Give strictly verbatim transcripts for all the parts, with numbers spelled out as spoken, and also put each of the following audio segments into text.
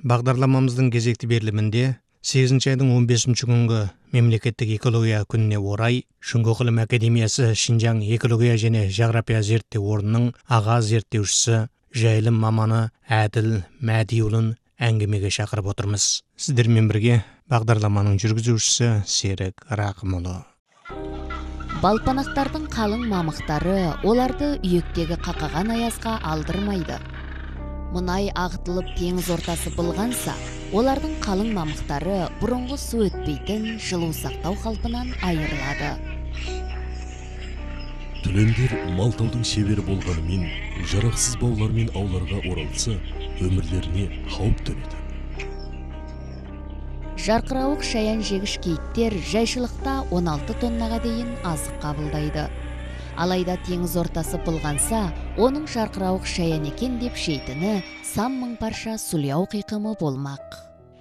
Бағдарламамыздың кезекті берілімінде сегізінші айдың он бесінші күнгі мемлекеттік экология күніне орай Шүңгі ғылым академиясы Шинжаң экология және жағрапия зерттеу орнының аға зерттеушісі жайылым маманы Әділ Мәдиұлын әңгімеге шақырып отырмыз. Сіздермен бірге бағдарламаның жүргізушісі Серік Рақымұлы. Балпанақтардың қалың мамықтары оларды үйектегі қақаған аязға алдырмайды. Мұнай ағытылып теңіз ортасы болғанса, олардың қалың мамықтары бұрынғы су өтпейтін жылу сақтау қалпынан айырылады. Түлендер малтаудың шебері болғанымен, жарақсыз баулармен ауларға оралса, өмірлеріне қауіп төнеді. Жарқырауық шаян жегіш киттер жайшылықта он алты тоннаға дейін азық қабылдайды. Алайда теңіз ортасы болғанса, оның жарқырауық шаян екен деп шейтіні сан мың парша сулияу қиқымы болмақ.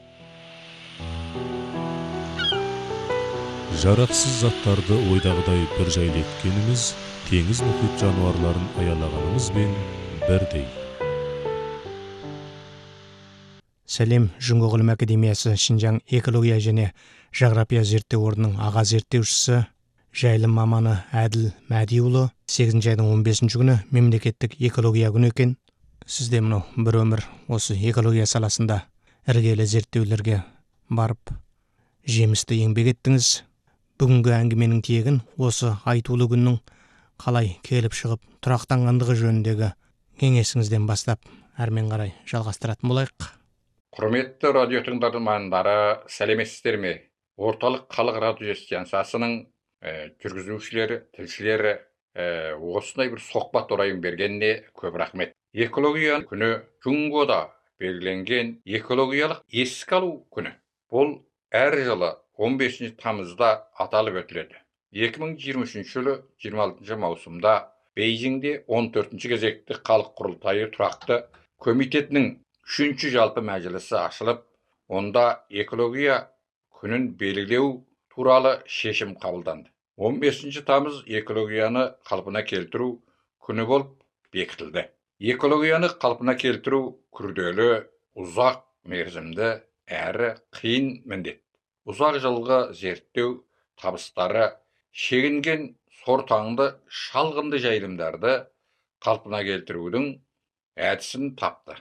Жарақсыз заттарды ойдағыдай бір жайлы еткеніміз, теңіз мұхит жануарларын аялағанымызбен бірдей. Сәлем, Шүңгі ғылым академиясы Шинжаң экология және жағрапия зерттеу орнының аға зерттеушісі жайылым маманы Әділ Мәдиұлы. сегізінші айдың он бесінші күні мемлекеттік экология күні екен. Сізде мұны бір өмір осы экология саласында іргелі зерттеулерге барып жемісті еңбек еттіңіз. Бүгінгі әңгіменің тиегін осы айтулы күннің қалай келіп шығып тұрақтанғандығы жөніндегі кеңесіңізден бастап әрмен қарай жалғастыратын болайық. Құрметті радио тыңдармандары, сәлеметсіздер ме? Орталық халық радио станциясының ә, жүргізушілері, тілшілері ә, осындай бір сұхбат орайын бергеніне көп рахмет. Экология күні Шүңгіде белгіленген экологиялық еске алу күні. Бұл әр жылы он бесінші тамызда аталып өтіледі. екі мың жиырма үшінші жылы жиырма алтыншы маусымда Бейжіңде он төртінші кезекті халық құрылтайы тұрақты комитетінің үшінші жалпы мәжілісі ашылып, онда экология күнін белгілеу туралы шешім қабылданды. он бесінші тамыз экологияны қалпына келтіру күні болып бекітілді. Экологияны қалпына келтіру күрделі, ұзақ мерзімді әрі қиын міндет. Ұзақ жылғы зерттеу табыстары шегінген сортаңды шалғынды жайылымдарды қалпына келтірудің әдісін тапты.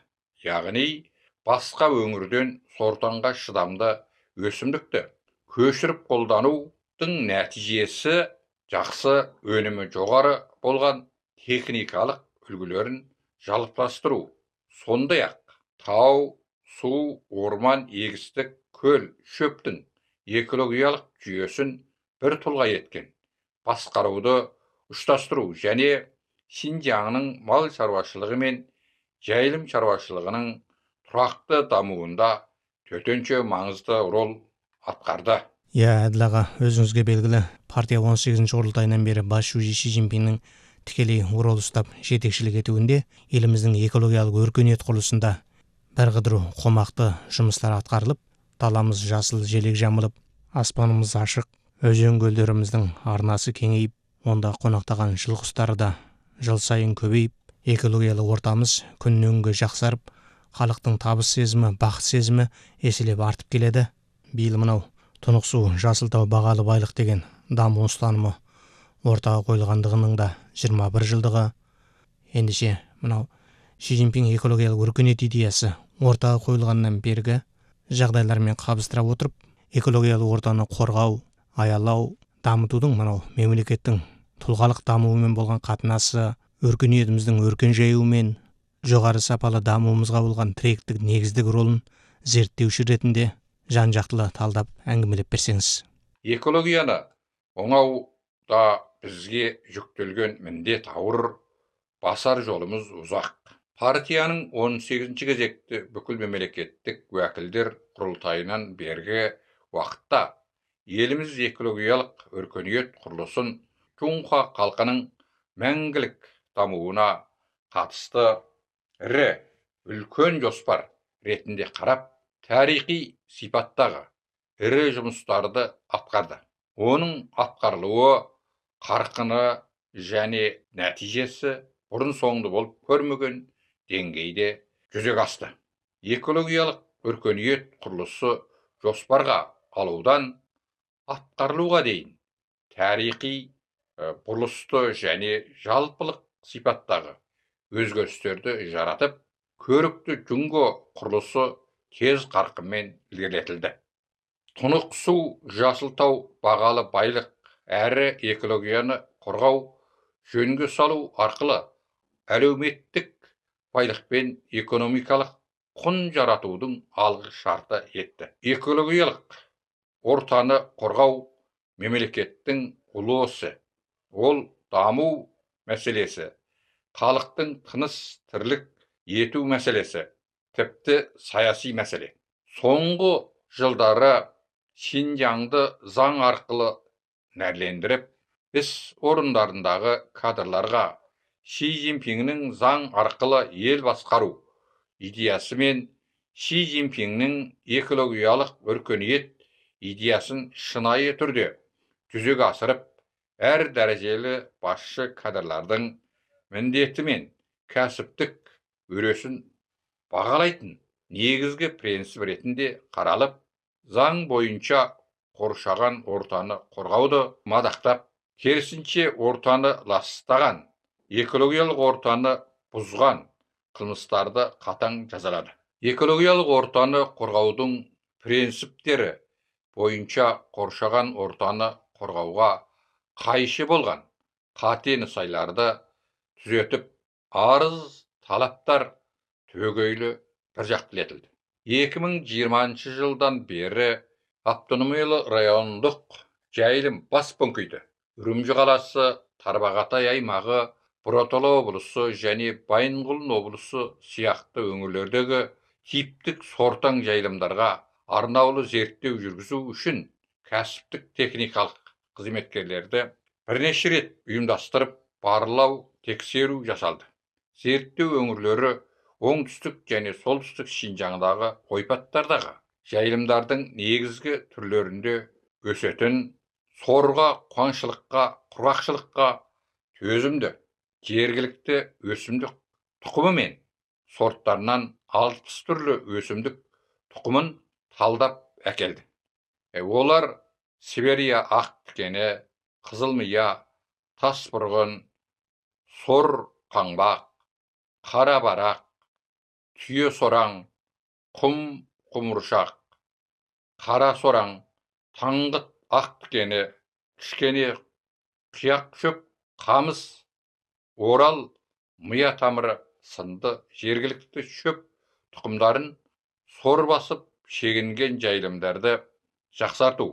Яғни басқа өңірден сортаңға шыдамды өсімдікті көшіріп қолданудың нәтижесі жақсы өнімі жоғары болған техникалық үлгілерін жалықтастыру. Сондай-ақ тау, су, орман, егістік, көл, шөптің экологиялық жүйесін бір тұлға еткен басқаруды ұштастыру және Шинжаңның мал шаруашылығы мен жайылым шаруашылығының тұрақты дамуында төтенше маңызды рол атқарды. Я, Әділ аға, өзіңізге белгілі партия он сегізінші құрылтайынан бері бас шужи Ши Цзиньпиннің тікелей рол ұстап жетекшілік етуінде еліміздің экологиялық өркениет құрылысында бірқыдыру қомақты жұмыстар атқарылып, даламыз жасыл желек жамылып, аспанымыз ашық, өзен көлдеріміздің арнасы кеңейіп, онда қонақтаған жыл құстары да жыл сайын көбейіп, экологиялық ортамыз күннен күнге жақсарып, халықтың табыс сезімі, бақыт сезімі еселеп артып келеді. Биыл мынау тұнық су, жасылтау бағалы байлық деген даму ұстанымы ортаға қойылғандығының да жиырма бір жылдығы. Ендеше мынау Ши Цзиньпин экологиялық өркениет идеясы ортаға қойылғаннан бергі жағдайлармен қабыстыра отырып, экологиялық ортаны қорғау, аялау, дамытудың мынау мемлекеттің тұлғалық дамуымен болған қатынасы, өркениетіміздің өркен жаюымен жоғары сапалы дамуымызға болған тіректік негіздік ролын зерттеуші ретінде жан-жақтылы талдап әңгімелеп берсеңіз. Экологияны оңауда бізге жүктелген міндет ауыр, басар жолымыз ұзақ. Партияның он сегізінші кезекті бүкіл мемлекеттік уәкілдер құрылтайынан бергі уақытта еліміз экологиялық өркениет құрылысын Шұңға халқының мәңгілік дамуына қатысты ірі үлкен жоспар ретінде қарап, тарихи сипаттағы ірі жұмыстарды атқарды. Оның атқарылуы, қарқыны және нәтижесі бұрын соңды болып көрмеген деңгейде жүзеге асты. Экологиялық өркениет құрылысы жоспарға алудан атқарылуға дейін тарихи бұрылысты және жалпылық сипаттағы өзгерістерді жаратып, көрікті жүнго құрылысы тез қарқынмен ілгерілетілді. Тұнық су, жасылтау бағалы байлық әрі экологияны қорғау, жөнге салу арқылы әлеуметтік байлық пен экономикалық құн жаратудың алғы шарты етті. Экологиялық ортаны қорғау мемлекеттің ұлы ісі. Ол даму мәселесі, халықтың тыныс тірлік ету мәселесі, тіпті саяси мәселе. Соңғы жылдары Шинжаңды заң арқылы нәрлендіріп, іс орындарындағы кадрларға Ши Цзиньпиннің заң арқылы ел басқару идеясы мен Ши Цзиньпиннің экологиялық өркениет идеясын шынайы түрде жүзеге асырып, әр дәрежелі басшы кадрлардың міндеті мен кәсіптік өресін бағалайтын негізгі принцип ретінде қаралып, заң бойынша қоршаған ортаны қорғауды мадақтап, керісінше ортаны ластаған, экологиялық ортаны бұзған қылмыстарды қатаң жазалады. Экологиялық ортаны қорғаудың принциптері бойынша қоршаған ортаны қорғауға қайшы болған қате нысайларды түзетіп, арыз талаптар түбегейлі біржақтылетілді. екі мың жиырмасыншы жылдан бері автономиялы райондық жайылым бас пункті Үрімжі қаласы, Тарбағатай аймағы, Бұратала облысы және Байынғұлын облысы сияқты өңірлердегі типтік сортаң жайылымдарға арнаулы зерттеу жүргізу үшін кәсіптік техникалық қызметкерлерді бірнеше рет ұйымдастырып, барлау, тексеру жасалды. Зерттеу өңірлері оңтүстік және солтүстік Шинжаңдағы ойпаттардағы жайылымдардың негізгі түрлерінде өсетін, сорға, қуаңшылыққа, құрғақшылыққа төзімді жергілікті өсімдік тұқымы мен сорттарынан алпыс түрлі өсімдік тұқымын талдап әкелді. Е, олар Сибирия ақ тікені, қызылмия, тасбұрғын, сор қаңбақ, қара барақ, түйе сораң, құм құмыршақ, қара сораң, таңғыт ақ тікені, кішкене қияқ шөп, қамыс, орал, мия тамыры сынды жергілікті шөп тұқымдарын сор басып шегінген жайылымдарды жақсарту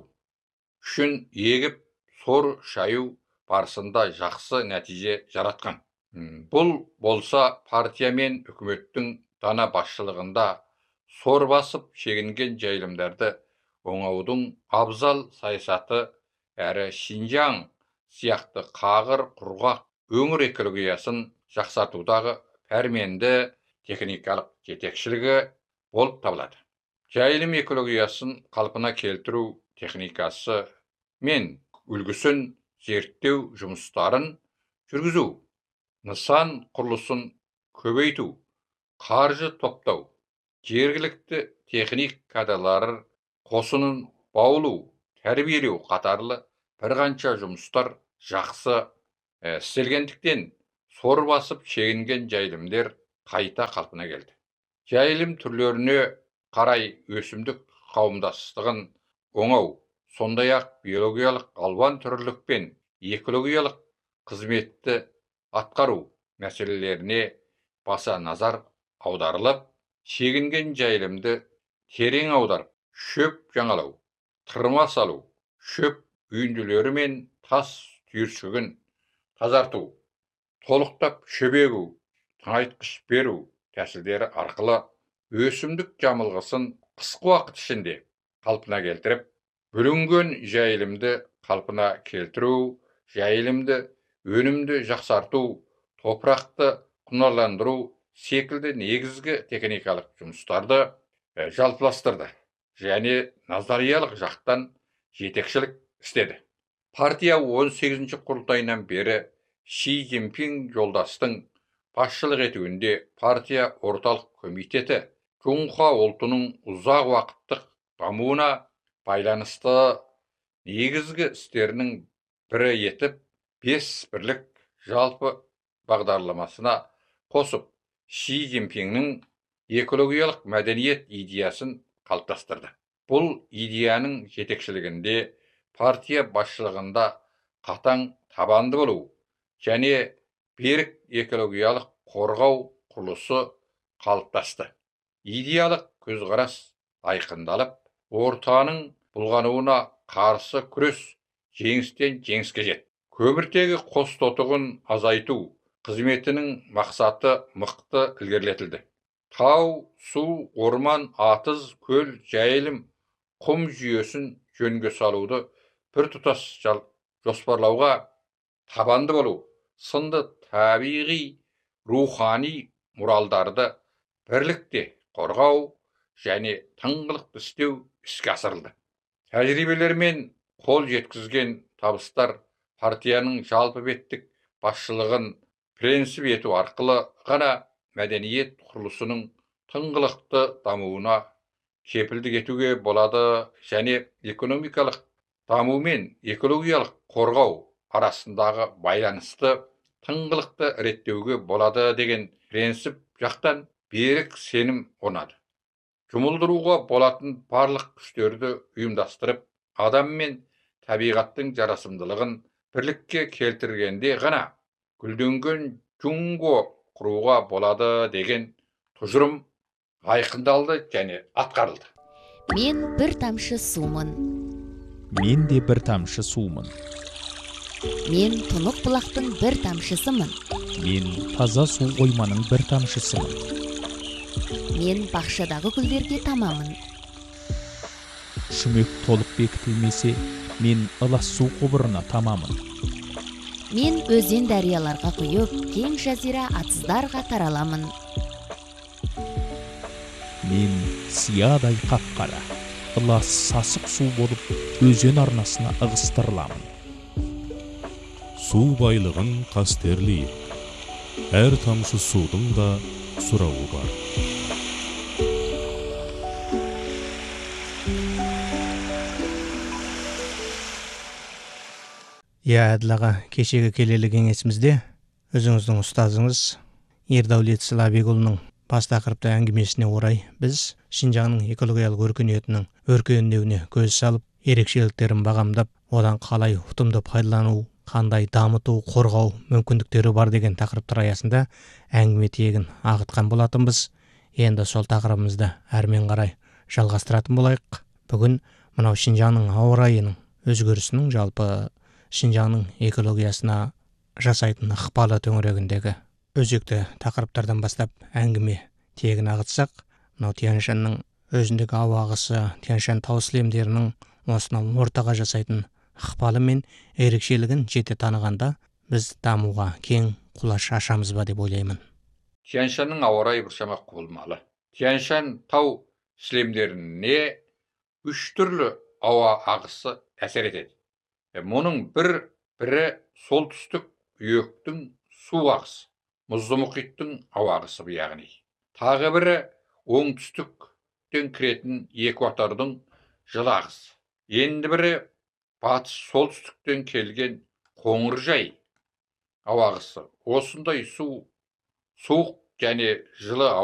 үшін егіп сор шаю барысында жақсы нәтиже жаратқан. Бұл болса партия мен үкіметтің дана басшылығында сор басып шегінген жайылымдарды оңаудың абзал саясаты әрі Шинжаң сияқты қағыр құрғақ өңір экологиясын жақсартудағы пәрменді техникалық жетекшілігі болып табылады. Жайылым экологиясын қалпына келтіру техникасы мен үлгісін зерттеу жұмыстарын жүргізу, нысан құрылысын көбейту, қаржы топтау, жергілікті техник кадрлар қосынын баулу, тәрбиелеу қатарлы бірқанша жұмыстар жақсы істелгендіктен сор басып шегінген жайылымдар қайта қалпына келді. Жайылым түрлеріне қарай өсімдік қауымдастығын оңау, сондай-ақ биологиялық алуан түрлілік пен экологиялық қызметті атқару мәселелеріне баса назар аударылып, шегінген жайылымды терең аударып, шөп жаңалау, тырма салу, шөп үйінділері мен тас түйіршігін тазарту, толықтап шөбегу, тыңайтқыш беру тәсілдері арқылы өсімдік жамылғысын қысқы уақыт ішінде қалпына келтіріп, бүлінген жайылымды қалпына келтіру, жайылымды өнімді жақсарту, топырақты құнарландыру секілді негізгі техникалық жұмыстарды жалпыластырды және назариялық жақтан жетекшілік істеді. Партия он сегізінші құрылтайынан бері Ши Цзиньпин жолдастың басшылық етуінде партия орталық комитеті Жоңға ұлтының ұзақ уақыттық дамуына байланысты негізгі істерінің бірі етіп, бес бірлік жалпы бағдарламасына қосып, Ши Цзиньпиннің экологиялық мәдениет идеясын қалыптастырды. Бұл идеяның жетекшілігінде партия басшылығында қатаң табанды болу және берік экологиялық қорғау құрылысы қалыптасты. Идеялық көзқарас айқындалып, ортаның бұлғануына қарсы күрес жеңістен жеңіске жетті. Көміртегі қос тотығын азайту қызметінің мақсаты мықты ілгерілетілді. Тау, су, орман, атыз, көл, жайылым, құм жүйесін жөнге салуды бір тұтас жоспарлауға табанды болу сынды табиғи, рухани мұралдарды бірлікте қорғау және тыңғылықты істеу іске асырылды. Тәжірибелермен қол жеткізген табыстар партияның жалпы беттік басшылығын принцип ету арқылы ғана мәдениет құрылысының тыңғылықты дамуына кепілдік етуге болады және экономикалық даму мен экологиялық қорғау арасындағы байланысты тыңғылықты реттеуге болады деген принцип жақтан берік сенім орнады. Жұмылдыруға болатын барлық күштерді ұйымдастырып, адам мен табиғаттың жарасымдылығын бірлікке келтіргенде ғана гүлденген Джунго құруға болады деген тұжырым айқындалды және атқарылды. Мен бір тамшы сумын. Мен де бір тамшы сумын. Мен тұнық бұлақтың бір тамшысымын. Мен таза су қойманың бір тамшысымын. Мен бақшадағы гүлдерге тамамын. Шүмек толық бекітілмесе, мен ылас су құбырына тамамын. Мен өзен дарияларға құйып, кең жазира атыздарға тараламын. Мен сиядай қап-қара, ылас сасық су болып, өзен арнасына ығыстырыламын. Су байлығын қастерлейік. Әр тамшы судың да сұрауы бар. Я Әділ аға, кешегі келелі кеңесімізде өзіңіздің ұстазыңыз Ердәулет Сылабекұлының бас тақырыпта әңгімесіне орай біз Шинжаңның экологиялық өркениетінің өркендеуіне көз салып, ерекшеліктерін бағамдап, одан қалай ұтымды пайдалану, қандай дамыту, қорғау мүмкіндіктері бар деген тақырыптар аясында әңгіме тиегін ағытқан болатынбыз. Енді сол тақырыбымызды әрмен қарай жалғастыратын болайық. Бүгін мынау Шинжаңның ауа райының өзгерісінің жалпы Шинжаңның экологиясына жасайтын ықпалы төңірегіндегі өзекті тақырыптардан бастап әңгіме тиегін ағытсақ, мынау Тянь-Шаньның өзіндегі ауа ағысы, Тянь-Шань тау сілемдерінің осынау ортаға жасайтын ықпалы мен ерекшелігін жете танығанда, біз дамуға кең құлаш ашамыз ба деп ойлаймын. Тянь-Шаньның ауа райы біршама құбылмалы. Тянь-Шань тау сілемдеріне үш түрлі ауа ағысы әсер етеді. Мұның бір бірі солтүстік үйектің су ағысы, мұзды мұхиттың ауа ағысы яғни. Тағы бірі оңтүстіктен кіретін экватордың жылы ағысы. Енді бірі батыс солтүстіктен келген Қоңыржай ауа ағысы. Осындай су суық және жылы